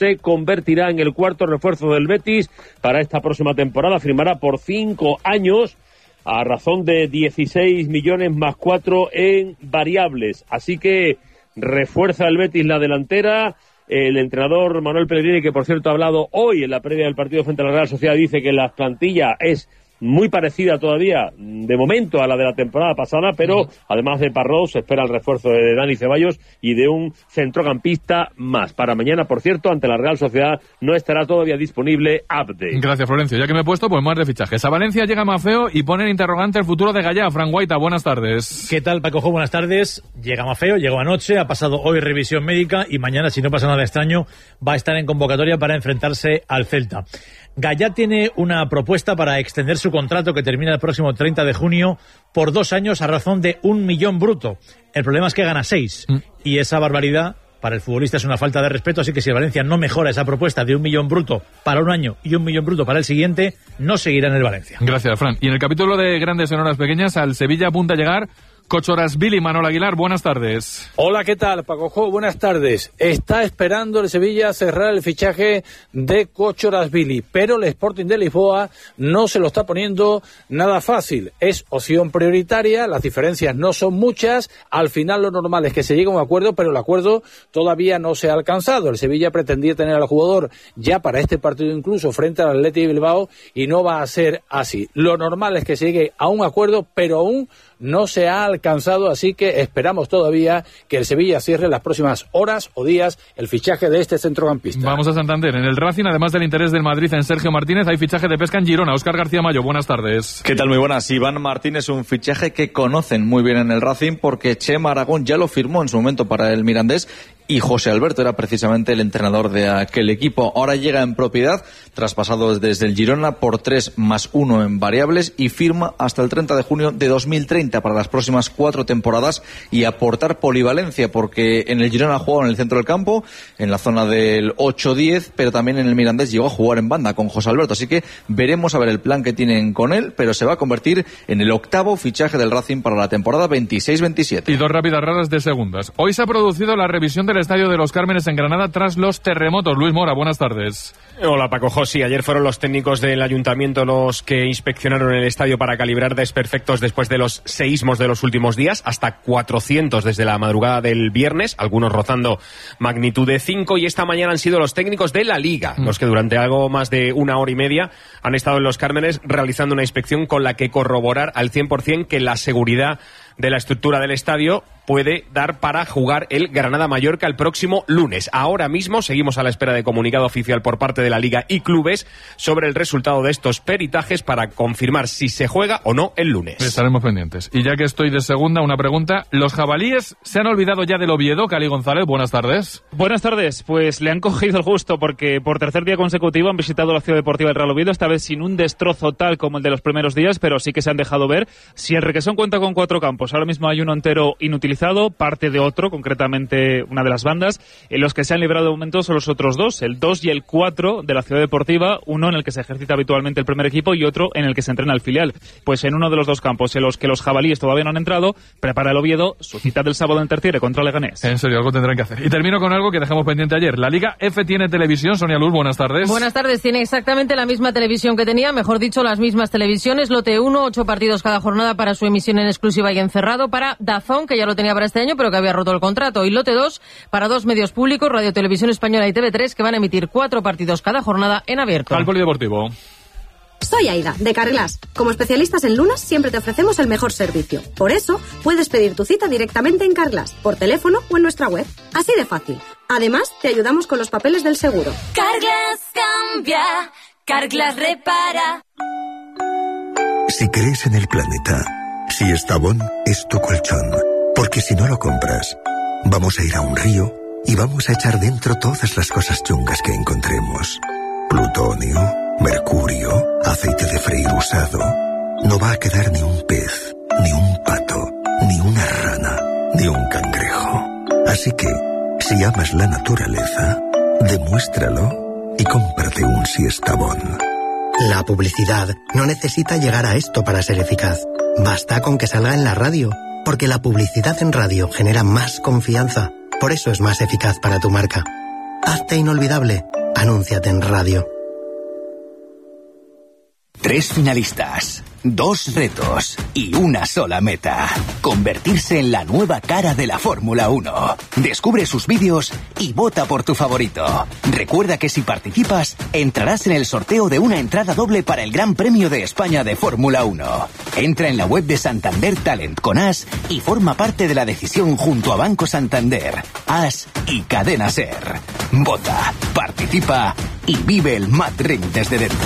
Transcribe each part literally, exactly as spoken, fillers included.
se convertirá en el cuarto refuerzo del Betis para esta próxima temporada. Firmará por cinco años a razón de dieciséis millones más cuatro en variables. Así que refuerza el Betis la delantera. El entrenador Manuel Pellegrini, que por cierto ha hablado hoy en la previa del partido frente a la Real Sociedad, dice que la plantilla es muy parecida todavía, de momento, a la de la temporada pasada, pero además de Parró se espera el refuerzo de Dani Ceballos y de un centrocampista más. Para mañana, por cierto, ante la Real Sociedad no estará todavía disponible Abde. Gracias, Florencio. Ya que me he puesto, pues más de fichajes. A Valencia llega Mafeo y pone en interrogante el futuro de Gallá. Fran Guaita, buenas tardes. ¿Qué tal, Paco? Buenas tardes. Llega Mafeo, llegó anoche, ha pasado hoy revisión médica y mañana, si no pasa nada extraño, va a estar en convocatoria para enfrentarse al Celta. Gallá tiene una propuesta para extender su contrato que termina el próximo treinta de junio por dos años a razón de un millón bruto. El problema es que gana seis mm. y esa barbaridad para el futbolista es una falta de respeto, así que si el Valencia no mejora esa propuesta de un millón bruto para un año y un millón bruto para el siguiente, no seguirá en el Valencia. Gracias, Fran. Y en el capítulo de Grandes en Horas Pequeñas, al Sevilla apunta a llegar Cochorasvili. Manuel Aguilar, buenas tardes. Hola, ¿qué tal, Paco Jo? Buenas tardes. Está esperando el Sevilla cerrar el fichaje de Cochorasvili, pero el Sporting de Lisboa no se lo está poniendo nada fácil. Es opción prioritaria, las diferencias no son muchas, al final lo normal es que se llegue a un acuerdo, pero el acuerdo todavía no se ha alcanzado. El Sevilla pretendía tener al jugador ya para este partido incluso frente al Athletic de Bilbao y no va a ser así. Lo normal es que se llegue a un acuerdo, pero aún no se ha alcanzado, así que esperamos todavía que el Sevilla cierre en las próximas horas o días el fichaje de este centrocampista. Vamos a Santander. En el Racing, además del interés del Madrid en Sergio Martínez, hay fichaje de pesca en Girona. Óscar García Mayo, buenas tardes. ¿Qué tal? Muy buenas. Iván Martínez, un fichaje que conocen muy bien en el Racing porque Chema Aragón ya lo firmó en su momento para el Mirandés y José Alberto era precisamente el entrenador de aquel equipo. Ahora llega en propiedad, traspasado desde el Girona por tres más uno en variables y firma hasta el treinta de junio de dos mil treinta para las próximas cuatro temporadas y aportar polivalencia porque en el Girona ha jugado en el centro del campo, en la zona del ocho diez, pero también en el Mirandés llegó a jugar en banda con José Alberto, así que veremos a ver el plan que tienen con él, pero se va a convertir en el octavo fichaje del Racing para la temporada veintiséis veintisiete. Y dos rápidas raras de segundas. Hoy se ha producido la revisión del Estadio de los Cármenes en Granada tras los terremotos. Luis Mora, buenas tardes. Hola, Paco José. Ayer fueron los técnicos del ayuntamiento los que inspeccionaron el estadio para calibrar desperfectos después de los seísmos de los últimos días, hasta cuatrocientos desde la madrugada del viernes, algunos rozando magnitud de cinco, y esta mañana han sido los técnicos de la Liga, mm. los que durante algo más de una hora y media han estado en los Cármenes realizando una inspección con la que corroborar al cien por ciento que la seguridad de la estructura del estadio puede dar para jugar el Granada-Mallorca el próximo lunes. Ahora mismo seguimos a la espera de comunicado oficial por parte de la Liga y clubes sobre el resultado de estos peritajes para confirmar si se juega o no el lunes. Estaremos pendientes. Y ya que estoy de segunda, una pregunta. ¿Los jabalíes se han olvidado ya del Oviedo? Cali González, buenas tardes. Buenas tardes. Pues le han cogido el gusto porque por tercer día consecutivo han visitado la Ciudad Deportiva del Real Oviedo, esta vez sin un destrozo tal como el de los primeros días, pero sí que se han dejado ver. Si el Requesón cuenta con cuatro campos, ahora mismo hay uno entero inutilizado, parte de otro, concretamente una de las bandas. En los que se han librado de momento son los otros dos, el dos y el cuatro de la Ciudad Deportiva, uno en el que se ejercita habitualmente el primer equipo y otro en el que se entrena el filial. Pues en uno de los dos campos en los que los jabalíes todavía no han entrado, prepara el Oviedo su cita del sábado en Tertiere contra Leganés. En serio, algo tendrán que hacer. Y termino con algo que dejamos pendiente ayer. La Liga F tiene televisión. Sonia Luz, buenas tardes. Buenas tardes. Tiene exactamente la misma televisión que tenía, mejor dicho, las mismas televisiones. Lote uno, ocho partidos cada jornada para su emisión en exclusiva y encerrado para DAZN, que ya lo tenía para este año, pero que había roto el contrato. Y lote dos, para dos medios públicos, Radio Televisión Española y T V tres, que van a emitir cuatro partidos cada jornada en abierto. Al polideportivo. Soy Aida, de Carglass. Como especialistas en lunas, siempre te ofrecemos el mejor servicio. Por eso, puedes pedir tu cita directamente en Carglass, por teléfono o en nuestra web. Así de fácil. Además, te ayudamos con los papeles del seguro. Carglass cambia, Carglass repara. Si crees en el planeta, si Estavón es tu colchón. Porque si no lo compras, vamos a ir a un río y vamos a echar dentro todas las cosas chungas que encontremos. Plutonio, mercurio, aceite de freír usado. No va a quedar ni un pez, ni un pato, ni una rana, ni un cangrejo. Así que, si amas la naturaleza, demuéstralo y cómprate un Siestabón. La publicidad no necesita llegar a esto para ser eficaz. Basta con que salga en la radio, porque la publicidad en radio genera más confianza. Por eso es más eficaz para tu marca. Hazte inolvidable. Anúnciate en radio. Tres finalistas, dos retos y una sola meta. Convertirse en la nueva cara de la Fórmula uno. Descubre sus vídeos y vota por tu favorito. Recuerda que si participas, entrarás en el sorteo de una entrada doble para el Gran Premio de España de Fórmula uno. Entra en la web de Santander Talent con As y forma parte de la decisión junto a Banco Santander, As y Cadena Ser. Vota, participa y vive el Mad Ring desde dentro.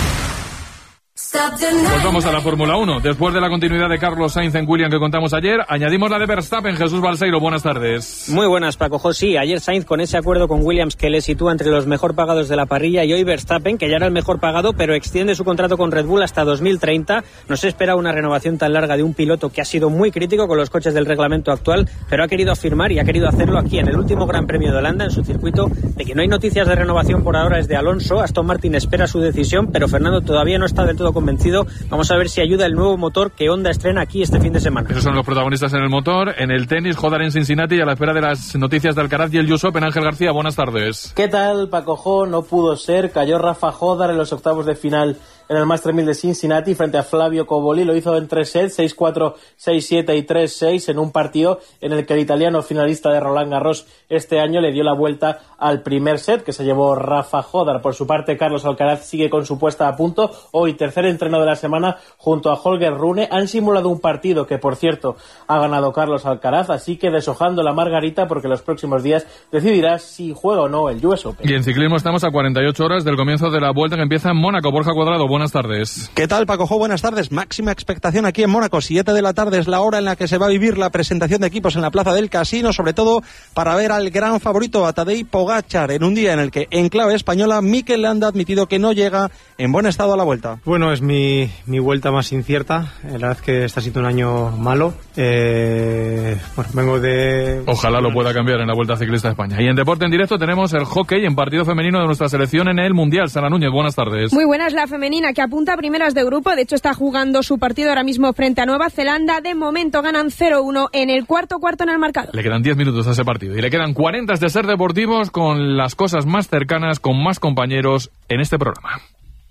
Pues vamos a la Fórmula uno. Después de la continuidad de Carlos Sainz en Williams que contamos ayer, añadimos la de Verstappen. Jesús Balseiro, buenas tardes. Muy buenas, Paco José. Ayer Sainz con ese acuerdo con Williams que le sitúa entre los mejor pagados de la parrilla, y hoy Verstappen, que ya era el mejor pagado, pero extiende su contrato con Red Bull hasta dos mil treinta. No se espera una renovación tan larga de un piloto que ha sido muy crítico con los coches del reglamento actual, pero ha querido afirmar y ha querido hacerlo aquí en el último Gran Premio de Holanda, en su circuito, de que no hay noticias de renovación por ahora es de Alonso. Aston Martin espera su decisión, pero Fernando todavía no está del todo convencido. Vamos a ver si ayuda el nuevo motor que Honda estrena aquí este fin de semana. Esos son los protagonistas en el motor. En el tenis, Jodar en Cincinnati, y a la espera de las noticias de Alcaraz y el U S Open. Ángel García, buenas tardes. ¿Qué tal, Paco Jo? No pudo ser. Cayó Rafa Jodar en los octavos de final en el Masters mil de Cincinnati frente a Flavio Cobolli. Lo hizo en tres sets, seis cuatro, seis siete y tres seis, en un partido en el que el italiano finalista de Roland Garros este año le dio la vuelta al primer set, que se llevó Rafa Jodar. Por su parte, Carlos Alcaraz sigue con su puesta a punto. Hoy, tercer entreno de la semana, junto a Holger Rune. Han simulado un partido que, por cierto, ha ganado Carlos Alcaraz, así que deshojando la margarita, porque los próximos días decidirá si juega o no el U S Open. Y en ciclismo estamos a cuarenta y ocho horas del comienzo de la vuelta que empieza en Mónaco. Borja Cuadrado, buenas tardes. ¿Qué tal, Paco Jo? Buenas tardes. Máxima expectación aquí en Mónaco. Siete de la tarde es la hora en la que se va a vivir la presentación de equipos en la Plaza del Casino, sobre todo para ver al gran favorito, a Tadej Pogačar, en un día en el que, en clave española, Mikel Landa ha admitido que no llega en buen estado a la vuelta. Bueno, es mi, mi vuelta más incierta. La verdad es que está siendo un año malo. Eh, bueno, vengo de... Ojalá lo pueda cambiar en la Vuelta Ciclista de España. Y en Deporte en Directo tenemos el hockey en partido femenino de nuestra selección en el Mundial. Sara Núñez, buenas tardes. Muy buenas, la femenina que apunta a primeras de grupo. De hecho, está jugando su partido ahora mismo frente a Nueva Zelanda. De momento ganan cero uno en el cuarto cuarto en el marcador. Le quedan diez minutos a ese partido y le quedan cuarenta de Ser Deportivos, con las cosas más cercanas, con más compañeros en este programa.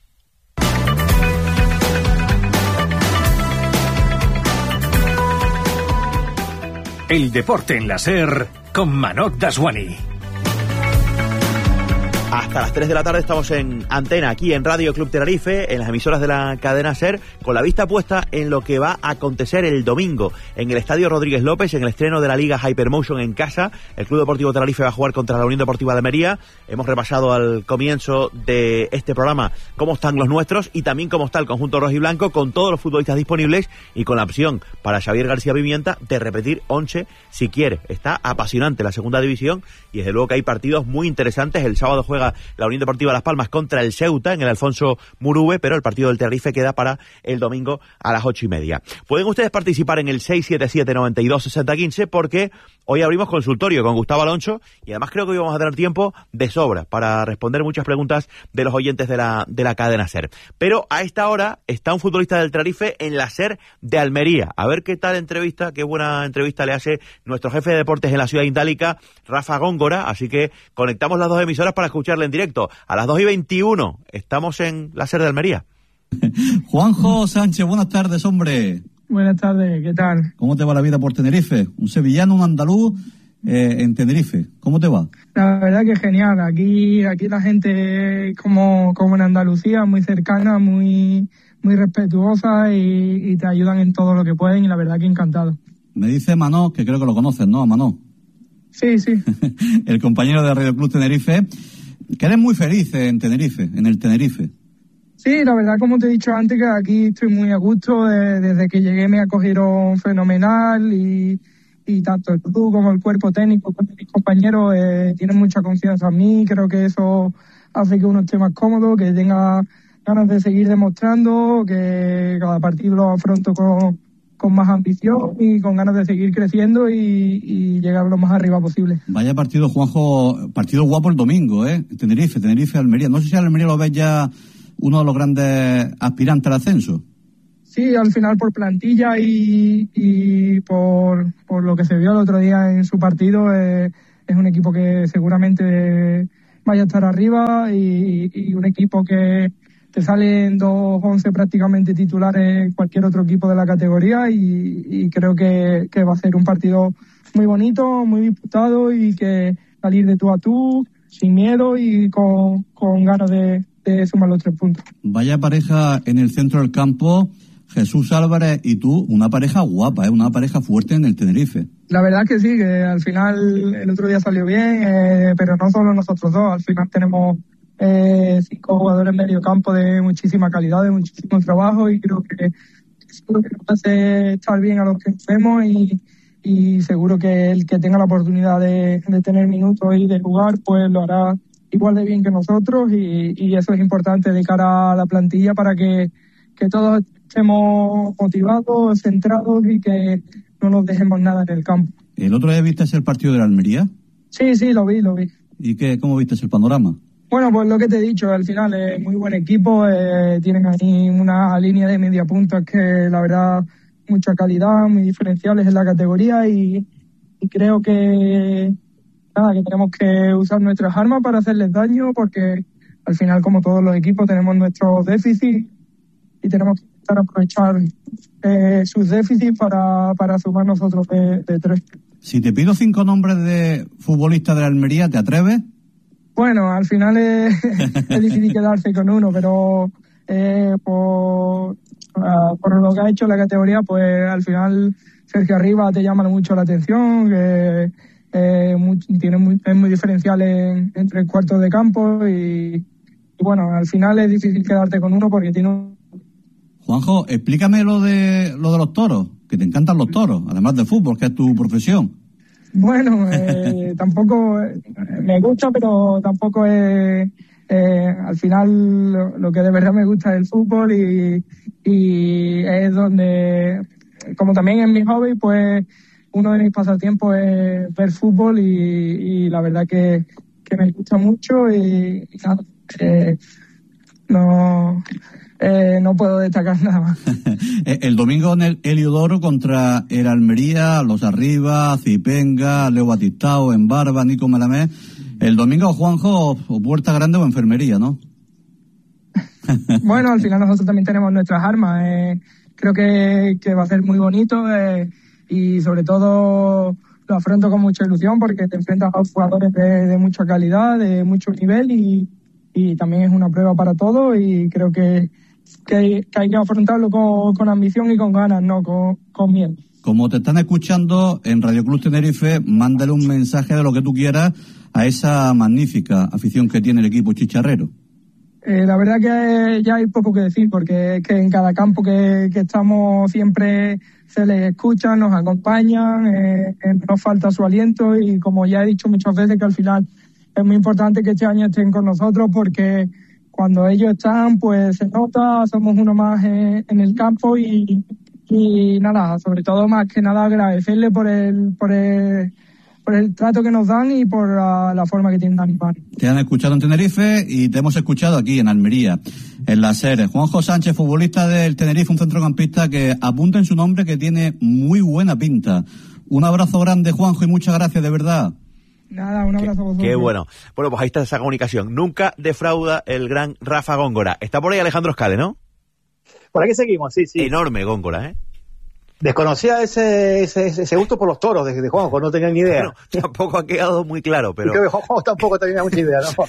El deporte en la Ser con Manoj Daswani. Hasta las tres de la tarde estamos en antena, aquí en Radio Club Tenerife, en las emisoras de la cadena SER, con la vista puesta en lo que va a acontecer el domingo en el Estadio Rodríguez López, en el estreno de la Liga Hypermotion en casa. El Club Deportivo Tenerife va a jugar contra la Unión Deportiva de Almería. Hemos repasado al comienzo de este programa cómo están los nuestros y también cómo está el conjunto rojo y blanco, con todos los futbolistas disponibles y con la opción para Xavier García Pimienta de repetir once si quiere. Está apasionante la segunda división y desde luego que hay partidos muy interesantes. El sábado juega la Unión Deportiva Las Palmas contra el Ceuta en el Alfonso Murube, pero el partido del Tenerife queda para el domingo a las ocho y media. Pueden ustedes participar en el seis siete siete, noventa y dos, sesenta, quince, porque hoy abrimos consultorio con Gustavo Alonso y además creo que hoy vamos a tener tiempo de sobra para responder muchas preguntas de los oyentes de la, de la cadena SER. Pero a esta hora está un futbolista del Tenerife en la SER de Almería. A ver qué tal entrevista, qué buena entrevista le hace nuestro jefe de deportes en la ciudad indálica, Rafa Góngora. Así que conectamos las dos emisoras para escucharle en directo. A las dos y veintiuno estamos en la SER de Almería. Juanjo Sánchez, buenas tardes, hombre. Buenas tardes, ¿qué tal? ¿Cómo te va la vida por Tenerife? Un sevillano, un andaluz eh, en Tenerife. ¿Cómo te va? La verdad que genial. Aquí aquí la gente, como, como en Andalucía, muy cercana, muy, muy respetuosa y, y te ayudan en todo lo que pueden, y la verdad que encantado. Me dice Manó, que creo que lo conoces, ¿no, Manó? Sí, sí. El compañero de Radio Club Tenerife, que eres muy feliz en Tenerife, en el Tenerife. Sí, la verdad, como te he dicho antes, que aquí estoy muy a gusto. De, desde que llegué me acogieron fenomenal y, y tanto el club como el cuerpo técnico, como mis compañeros, eh, tienen mucha confianza en mí. Creo que eso hace que uno esté más cómodo, que tenga ganas de seguir demostrando, que cada partido lo afronto con, con más ambición y con ganas de seguir creciendo y, y llegar lo más arriba posible. Vaya partido, Juanjo, partido guapo el domingo, ¿eh? Tenerife, Tenerife, Almería. No sé si Almería lo ves ya uno de los grandes aspirantes al ascenso. Sí, al final por plantilla y, y por, por lo que se vio el otro día en su partido, eh, es un equipo que seguramente vaya a estar arriba y, y un equipo que te salen dos once prácticamente titulares cualquier otro equipo de la categoría y, y creo que, que va a ser un partido muy bonito, muy disputado y que salir de tú a tú, sin miedo y con, con ganas de, de sumar los tres puntos. Vaya pareja en el centro del campo, Jesús Álvarez y tú, una pareja guapa, ¿eh? Una pareja fuerte en el Tenerife. La verdad que sí, que al final el otro día salió bien, eh, pero no solo nosotros dos, al final tenemos eh, cinco jugadores en medio campo de muchísima calidad, de muchísimo trabajo y creo que eso es lo que nos hace estar bien a los que vemos y, y seguro que el que tenga la oportunidad de, de tener minutos y de jugar, pues lo hará igual de bien que nosotros y, y eso es importante de cara a la plantilla para que, que todos estemos motivados, centrados y que no nos dejemos nada en el campo. ¿El otro día viste el partido de la Almería? Sí, sí, lo vi, lo vi. ¿Y qué, cómo viste el panorama? Bueno, pues lo que te he dicho, al final es muy buen equipo, eh, tienen ahí una línea de media punta que la verdad mucha calidad, muy diferenciales en la categoría y, y creo que nada, que tenemos que usar nuestras armas para hacerles daño porque al final como todos los equipos tenemos nuestros déficits y tenemos que intentar aprovechar eh, sus déficits para, para sumar nosotros de, de tres. Si te pido cinco nombres de futbolistas de la Almería, ¿te atreves? Bueno, al final es, es difícil quedarse con uno, pero eh, por, uh, por lo que ha hecho la categoría, pues al final Sergio Arriba te llama mucho la atención, que eh, muy, tiene muy, es muy diferencial en, entre el cuarto de campo y, y bueno, al final es difícil quedarte con uno porque tiene un... Juanjo, explícame lo de lo de los toros, que te encantan los toros, además de fútbol, que es tu profesión. Bueno, eh, tampoco eh, me gusta, pero tampoco es... Eh, al final lo, lo que de verdad me gusta es el fútbol y, y es donde, como también es mi hobby, pues uno de mis pasatiempos es ver fútbol y, y la verdad que, que me gusta mucho y, y nada, eh, no... Eh, no puedo destacar nada más. El domingo en el Heliodoro contra el Almería, los Arriba, Zipenga, Leo Batistao, Embarba, Nico Melamé. El domingo, Juanjo, o puerta grande o enfermería, ¿no? Bueno, al final nosotros también tenemos nuestras armas. Eh, creo que, que va a ser muy bonito eh, y sobre todo lo afronto con mucha ilusión porque te enfrentas a jugadores de, de mucha calidad, de mucho nivel y, y también es una prueba para todos y creo que Que hay, que hay que afrontarlo con, con ambición y con ganas, no con, con miedo. Como te están escuchando en Radio Club Tenerife, mándale un mensaje de lo que tú quieras a esa magnífica afición que tiene el equipo chicharrero. Eh, la verdad que ya hay poco que decir, porque es que en cada campo que, que estamos siempre se les escucha, nos acompañan, eh, eh, nos falta su aliento y como ya he dicho muchas veces que al final es muy importante que este año estén con nosotros porque cuando ellos están, pues se nota, somos uno más en, en el campo y, y nada, sobre todo más que nada agradecerle por el, por el, por el trato que nos dan y por la, la forma que tienen de animar. Te han escuchado en Tenerife y te hemos escuchado aquí en Almería, en la SER. Juanjo Sánchez, futbolista del Tenerife, un centrocampista que apunta en su nombre que tiene muy buena pinta. Un abrazo grande, Juanjo, y muchas gracias, de verdad. Nada, un abrazo a vosotros. Qué bueno. Bueno, pues ahí está esa comunicación. Nunca defrauda el gran Rafa Góngora. Está por ahí Alejandro Escale, ¿no? Por aquí seguimos, sí, sí. Enorme Góngora, ¿eh? Desconocía ese, ese, ese gusto por los toros de, de Juanjo, no tenía ni idea. Bueno, tampoco ha quedado muy claro, pero... Y creo que Juanjo tampoco tenía mucha idea, ¿no?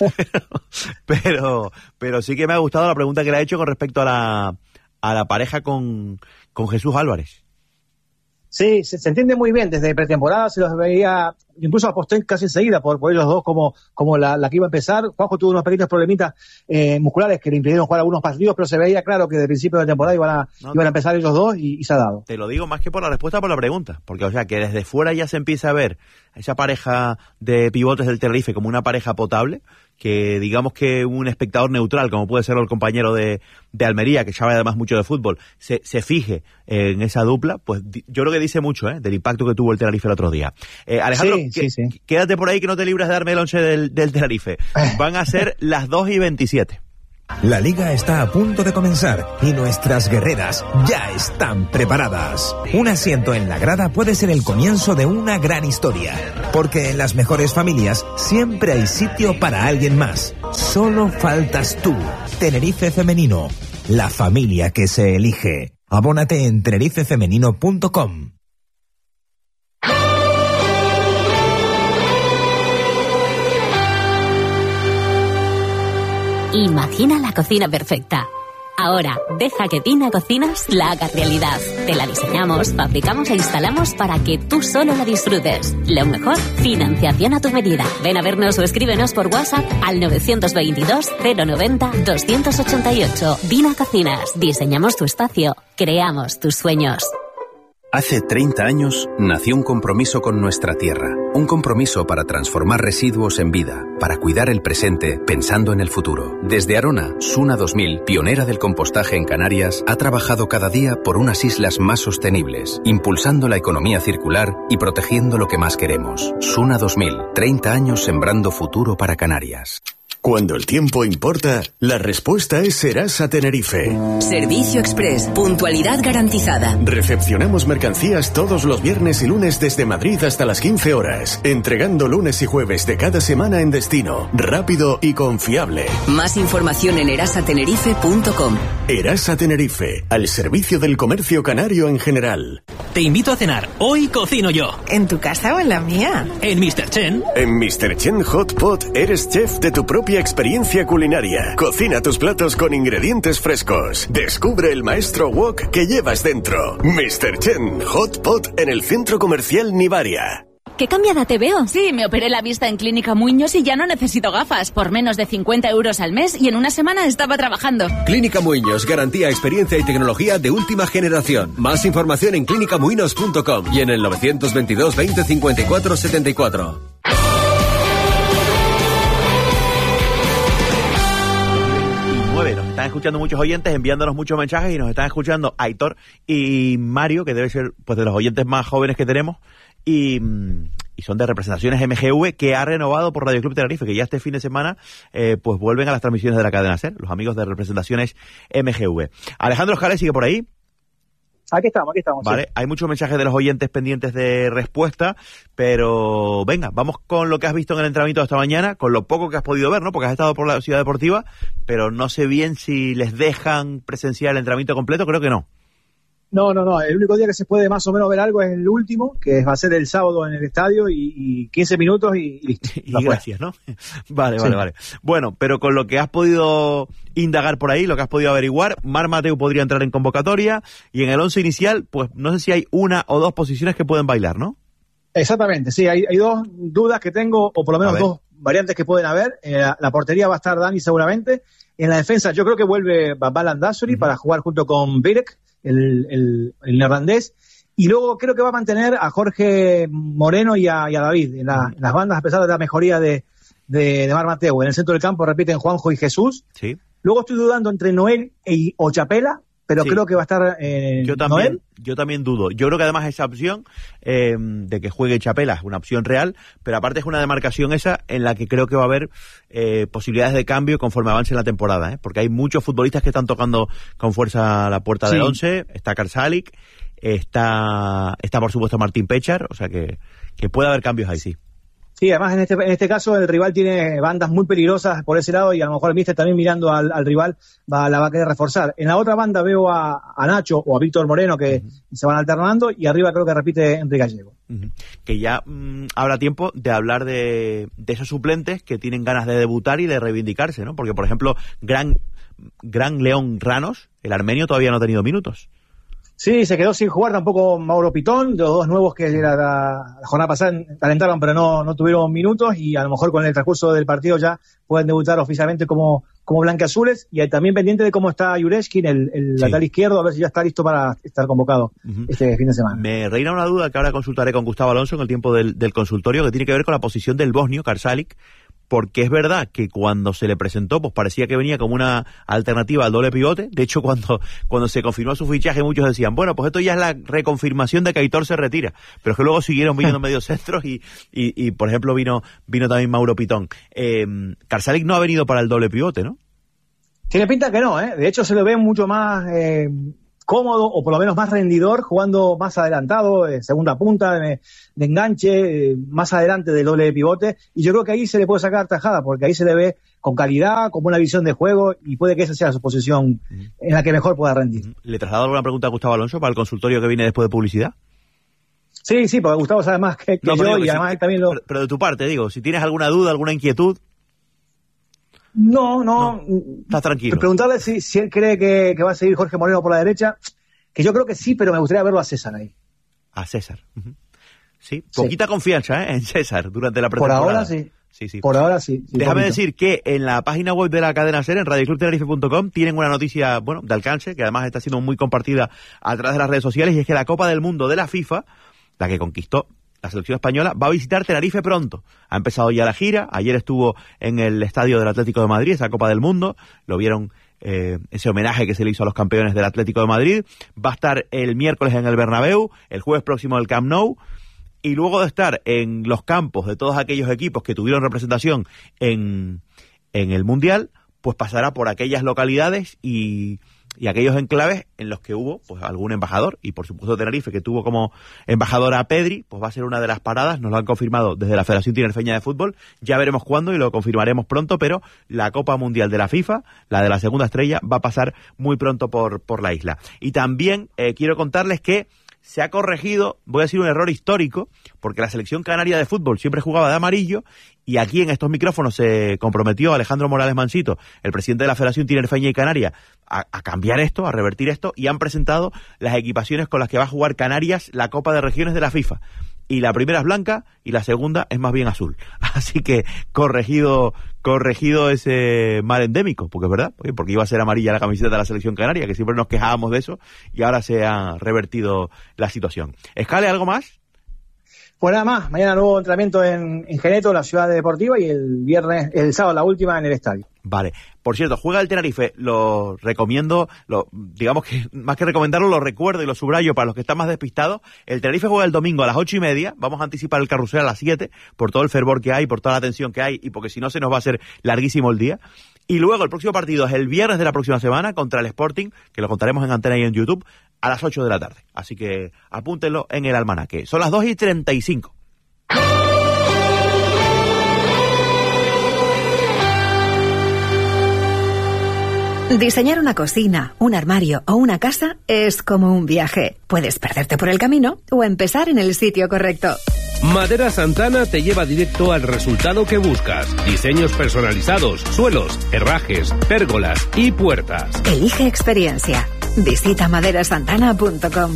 pero, pero, pero sí que me ha gustado la pregunta que le ha hecho con respecto a la, a la pareja con, con Jesús Álvarez. Sí, se, se entiende muy bien. Desde pretemporada se los veía, incluso aposté casi enseguida por, por ellos dos como, como la, la que iba a empezar. Juanjo tuvo unos pequeños problemitas eh, musculares que le impidieron jugar algunos partidos, pero se veía claro que de principio de temporada iban a, no, iban a empezar ellos dos y, y se ha dado. Te lo digo más que por la respuesta, por la pregunta. Porque, o sea, que desde fuera ya se empieza a ver esa pareja de pivotes del Tenerife como una pareja potable, que digamos que un espectador neutral, como puede ser el compañero de, de Almería, que sabe además mucho de fútbol, se, se fije en esa dupla, pues yo creo que dice mucho ¿eh? del impacto que tuvo el Tenerife el otro día. Eh, Alejandro, sí, sí, sí. Quédate por ahí que no te libras de darme el once del, del Tenerife. Van a ser las dos y veintisiete. La liga está a punto de comenzar y nuestras guerreras ya están preparadas. Un asiento en la grada puede ser el comienzo de una gran historia, porque en las mejores familias siempre hay sitio para alguien más. Solo faltas tú. Tenerife Femenino, la familia que se elige. Abónate en tenerife femenino punto com. Imagina la cocina perfecta. Ahora, deja que Dina Cocinas la haga realidad. Te la diseñamos, fabricamos e instalamos para que tú solo la disfrutes. Lo mejor, financiación a tu medida. Ven a vernos o escríbenos por WhatsApp al nueve dos dos, cero noventa, doscientos ochenta y ocho. Dina Cocinas. Diseñamos tu espacio. Creamos tus sueños. Hace treinta años nació un compromiso con nuestra tierra, un compromiso para transformar residuos en vida, para cuidar el presente pensando en el futuro. Desde Arona, Suna dos mil, pionera del compostaje en Canarias, ha trabajado cada día por unas islas más sostenibles, impulsando la economía circular y protegiendo lo que más queremos. Suna dos mil, treinta años sembrando futuro para Canarias. Cuando el tiempo importa, la respuesta es Serasa Tenerife. Servicio Express, puntualidad garantizada. Recepcionamos mercancías todos los viernes y lunes desde Madrid hasta las quince horas, entregando lunes y jueves de cada semana en destino, rápido y confiable. Más información en erasa tenerife punto com. Erasa Tenerife, al servicio del comercio canario en general. Te invito a cenar. Hoy cocino yo. ¿En tu casa o en la mía? En mister Chen. En mister Chen Hot Pot eres chef de tu propia experiencia culinaria. Cocina tus platos con ingredientes frescos. Descubre el maestro wok que llevas dentro. mister Chen Hot Pot en el centro comercial Nivaria. ¿Qué cambiada te veo? Sí, me operé la vista en Clínica Muñoz y ya no necesito gafas. Por menos de cincuenta euros al mes y en una semana estaba trabajando. Clínica Muñoz, garantía, experiencia y tecnología de última generación. Más información en clínica muinos punto com y en el novecientos veintidós, veinte, cincuenta y cuatro, setenta y cuatro. Nos están escuchando muchos oyentes, enviándonos muchos mensajes, y nos están escuchando Aitor y Mario, que debe ser pues de los oyentes más jóvenes que tenemos, y, y son de Representaciones M G V, que ha renovado por Radio Club Tenerife, que ya este fin de semana eh, pues vuelven a las transmisiones de la cadena SER, los amigos de Representaciones M G V. Alejandro Jales sigue por ahí. Aquí estamos, aquí estamos. Vale, sí. Hay muchos mensajes de los oyentes pendientes de respuesta, pero venga, vamos con lo que has visto en el entrenamiento de esta mañana, con lo poco que has podido ver, ¿no? Porque has estado por la ciudad deportiva, pero no sé bien si les dejan presenciar el entrenamiento completo, creo que no. No, no, no. El único día que se puede más o menos ver algo es el último, que va a ser el sábado en el estadio, y, y quince minutos y, y listo. Y gracias, ¿no? Vale, vale, sí. vale. Bueno, pero con lo que has podido indagar por ahí, lo que has podido averiguar, Marc Mateu podría entrar en convocatoria, y en el once inicial, pues no sé si hay una o dos posiciones que pueden bailar, ¿no? Exactamente, sí. Hay, hay dos dudas que tengo, o por lo menos dos variantes que pueden haber. En la, la portería va a estar Dani seguramente. En la defensa yo creo que vuelve Balan Dasuri uh-huh. para jugar junto con Birek, el, el, el neerlandés, y luego creo que va a mantener a Jorge Moreno y a, y a David en, la, en las bandas, a pesar de la mejoría de, de, de Marc Mateu. En el centro del campo repiten Juanjo y Jesús. Sí. Luego estoy dudando entre Noel e, o Chapela, pero sí. creo que va a estar eh, yo también, Noel. Yo también dudo. Yo creo que además esa opción eh, de que juegue Chapela es una opción real, pero aparte es una demarcación esa en la que creo que va a haber eh, posibilidades de cambio conforme avance la temporada, ¿eh? Porque hay muchos futbolistas que están tocando con fuerza la puerta sí. del once. Está Karsalik, está, está por supuesto Martín Pechar, o sea que, que puede haber cambios ahí, sí. Sí, además en este en este caso el rival tiene bandas muy peligrosas por ese lado, y a lo mejor el míster también mirando al, al rival va, la va a querer reforzar. En la otra banda veo a, a Nacho o a Víctor Moreno que uh-huh. se van alternando, y arriba creo que repite Enrique Gallego. Uh-huh. Que ya mmm, habrá tiempo de hablar de, de esos suplentes que tienen ganas de debutar y de reivindicarse, ¿no? Porque, por ejemplo, Gran, Gran León Ranos, el armenio, todavía no ha tenido minutos. Sí, se quedó sin jugar tampoco Mauro Pitón, de los dos nuevos que la, la, la jornada pasada calentaron, pero no, no tuvieron minutos, y a lo mejor con el transcurso del partido ya pueden debutar oficialmente como, como blanquiazules. Y también pendiente de cómo está Jureskin, el, el sí. lateral izquierdo, a ver si ya está listo para estar convocado uh-huh. este fin de semana. Me reina una duda que ahora consultaré con Gustavo Alonso en el tiempo del, del consultorio, que tiene que ver con la posición del bosnio, Karsalik, porque es verdad que cuando se le presentó, pues parecía que venía como una alternativa al doble pivote. De hecho, cuando, cuando se confirmó su fichaje, muchos decían, bueno, pues esto ya es la reconfirmación de que Aitor se retira. Pero es que luego siguieron viniendo medios centros y, y, y, por ejemplo, vino, vino también Mauro Pitón. Eh, Karsalik no ha venido para el doble pivote, ¿no? Tiene pinta que no, ¿eh? De hecho se lo ve mucho más eh, cómodo, o por lo menos más rendidor, jugando más adelantado, eh, segunda punta, de, de enganche, eh, más adelante del doble de pivote, y yo creo que ahí se le puede sacar tajada, porque ahí se le ve con calidad, con buena visión de juego, y puede que esa sea su posición en la que mejor pueda rendir. ¿Le traslado alguna pregunta a Gustavo Alonso para el consultorio que viene después de publicidad? Sí, sí, porque Gustavo sabe más que, que no, yo, digo, y además sí, él también lo... Pero, pero de tu parte, digo, si tienes alguna duda, alguna inquietud... No, no. no estás tranquilo. Preguntarle si, si él cree que, que va a seguir Jorge Moreno por la derecha, que yo creo que sí, pero me gustaría verlo a César ahí. A César. Uh-huh. Sí, poquita sí. confianza ¿eh? en César durante la pretemporada. Por ahora sí. Sí, sí. Por ahora sí. sí Déjame poquito. decir que en la página web de la cadena SER, en radio club tenerife punto com, tienen una noticia, bueno, de alcance, que además está siendo muy compartida a través de las redes sociales, y es que la Copa del Mundo de la FIFA, la que conquistó la selección española, va a visitar Tenerife pronto. Ha empezado ya la gira, ayer estuvo en el estadio del Atlético de Madrid, esa Copa del Mundo, lo vieron, eh, ese homenaje que se le hizo a los campeones del Atlético de Madrid, va a estar el miércoles en el Bernabéu, el jueves próximo en el Camp Nou, y luego de estar en los campos de todos aquellos equipos que tuvieron representación en, en el Mundial, pues pasará por aquellas localidades y... y aquellos enclaves en los que hubo pues algún embajador, y por supuesto Tenerife, que tuvo como embajador a Pedri, pues va a ser una de las paradas. Nos lo han confirmado desde la Federación Tinerfeña de Fútbol, ya veremos cuándo y lo confirmaremos pronto, pero la Copa Mundial de la FIFA, la de la segunda estrella, va a pasar muy pronto por, por la isla. Y también eh, quiero contarles que se ha corregido, voy a decir un error histórico, porque la selección canaria de fútbol siempre jugaba de amarillo, y aquí en estos micrófonos se comprometió Alejandro Morales Mansito, el presidente de la Federación Tinerfeña y Canaria, a, a cambiar esto, a revertir esto, y han presentado las equipaciones con las que va a jugar Canarias la Copa de Regiones de la FIFA. Y la primera es blanca y la segunda es más bien azul. Así que corregido corregido ese mal endémico, porque es verdad, porque iba a ser amarilla la camiseta de la selección canaria, que siempre nos quejábamos de eso, y ahora se ha revertido la situación. ¿Escale algo más? Pues nada más, mañana nuevo entrenamiento en, en Geneto, la ciudad deportiva, y el viernes, el sábado la última en el estadio. Vale. Por cierto, juega el Tenerife, lo recomiendo, lo, digamos que más que recomendarlo, lo recuerdo y lo subrayo para los que están más despistados. El Tenerife juega el domingo a las ocho y media, vamos a anticipar el carrusel a las siete, por todo el fervor que hay, por toda la tensión que hay, y porque si no se nos va a hacer larguísimo el día. Y luego el próximo partido es el viernes de la próxima semana contra el Sporting, que lo contaremos en antena y en YouTube, a las ocho de la tarde. Así que apúntenlo en el almanaque. Son las dos y treinta y cinco. Diseñar una cocina, un armario o una casa es como un viaje. Puedes perderte por el camino o empezar en el sitio correcto. Madera Santana te lleva directo al resultado que buscas. Diseños personalizados, suelos, herrajes, pérgolas y puertas. Elige experiencia. Visita madera santana punto com.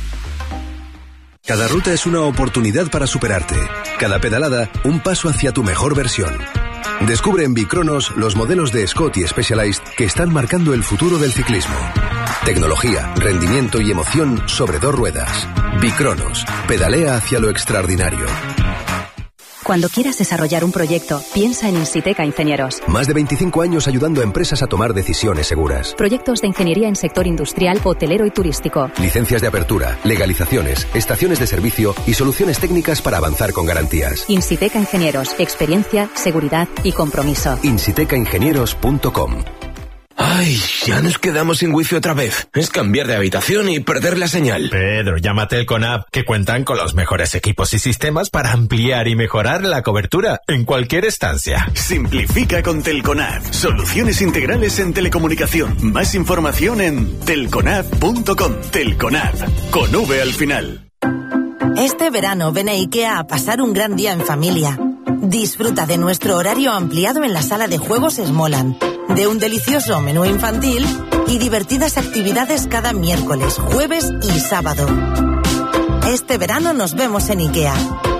Cada ruta es una oportunidad para superarte. Cada pedalada, un paso hacia tu mejor versión. Descubre en Bicronos los modelos de Scott y Specialized que están marcando el futuro del ciclismo. Tecnología, rendimiento y emoción sobre dos ruedas. Bicronos, pedalea hacia lo extraordinario. Cuando quieras desarrollar un proyecto, piensa en Insiteca Ingenieros. Más de veinticinco años ayudando a empresas a tomar decisiones seguras. Proyectos de ingeniería en sector industrial, hotelero y turístico. Licencias de apertura, legalizaciones, estaciones de servicio y soluciones técnicas para avanzar con garantías. Insiteca Ingenieros, experiencia, seguridad y compromiso. insiteca ingenieros punto com. Ay, ya nos quedamos sin wifi otra vez. Es cambiar de habitación y perder la señal. Pedro, llama a Telconab, que cuentan con los mejores equipos y sistemas para ampliar y mejorar la cobertura en cualquier estancia. Simplifica con Telconab. Soluciones integrales en telecomunicación. Más información en telconab punto com. Telconab, con V al final. Este verano ven a IKEA a pasar un gran día en familia. Disfruta de nuestro horario ampliado en la sala de juegos Smolan, de un delicioso menú infantil y divertidas actividades cada miércoles, jueves y sábado. Este verano nos vemos en IKEA.